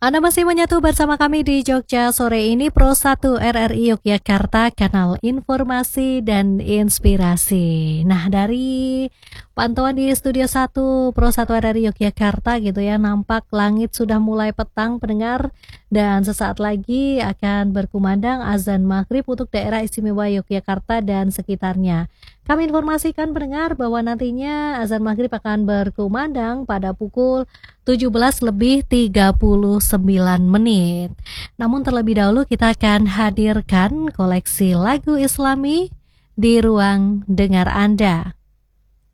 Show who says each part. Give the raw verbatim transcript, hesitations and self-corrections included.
Speaker 1: Anda masih menyatu bersama kami di Jogja sore ini, Pro satu R R I Yogyakarta, kanal informasi dan inspirasi. Nah, dari pantauan di Studio satu Pro satu R R I Yogyakarta gitu ya, nampak langit sudah mulai petang pendengar, dan sesaat lagi akan berkumandang azan maghrib untuk daerah istimewa Yogyakarta dan sekitarnya. Kami informasikan pendengar bahwa nantinya azan maghrib akan berkumandang pada pukul tujuh belas lebih tiga puluh sembilan menit. Namun terlebih dahulu kita akan hadirkan koleksi lagu Islami di ruang dengar Anda.